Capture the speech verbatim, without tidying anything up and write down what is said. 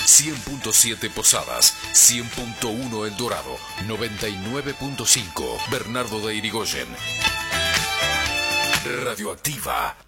cien punto siete Posadas, cien punto uno El Dorado, noventa y nueve punto cinco Bernardo de Irigoyen. Radioactiva.